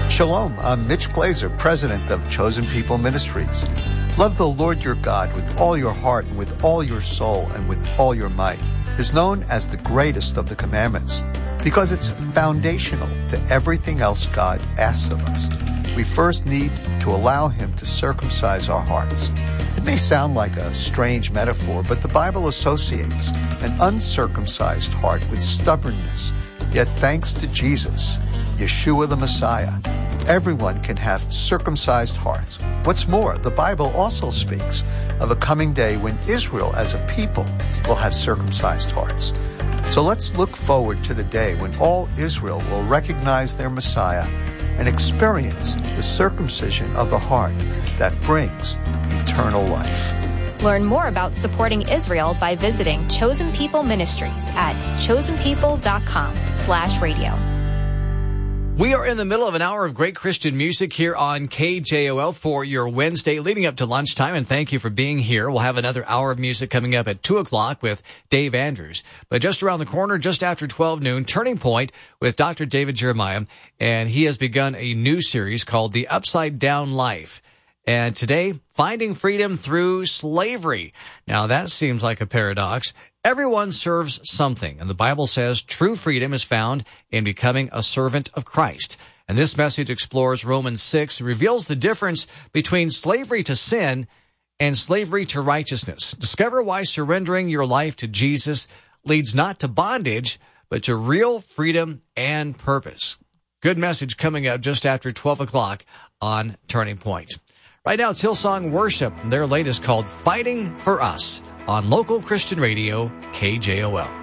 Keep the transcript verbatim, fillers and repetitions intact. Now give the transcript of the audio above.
Shalom, I'm Mitch Glazer, president of Chosen People Ministries. Love the Lord your God with all your heart and with all your soul and with all your might is known as the greatest of the commandments because it's foundational to everything else God asks of us. We first need to allow him to circumcise our hearts. It may sound like a strange metaphor, but the Bible associates an uncircumcised heart with stubbornness. Yet thanks to Jesus, Yeshua the Messiah, everyone can have circumcised hearts. What's more, the Bible also speaks of a coming day when Israel as a people will have circumcised hearts. So let's look forward to the day when all Israel will recognize their Messiah and experience the circumcision of the heart that brings eternal life. Learn more about supporting Israel by visiting Chosen People Ministries at chosenpeople.com slash radio. We are in the middle of an hour of great Christian music here on K J O L for your Wednesday leading up to lunchtime, and thank you for being here. We'll have another hour of music coming up at two o'clock with Dave Andrews. But just around the corner, just after twelve noon, Turning Point with Doctor David Jeremiah, and he has begun a new series called The Upside Down Life. And today, finding freedom through slavery. Now, that seems like a paradox. Everyone serves something, and the Bible says true freedom is found in becoming a servant of Christ. And this message explores Romans six, reveals the difference between slavery to sin and slavery to righteousness. Discover why surrendering your life to Jesus leads not to bondage, but to real freedom and purpose. Good message coming up just after twelve o'clock on Turning Point. Right now, it's Hillsong Worship, their latest called Fighting for Us on local Christian radio, K J O L.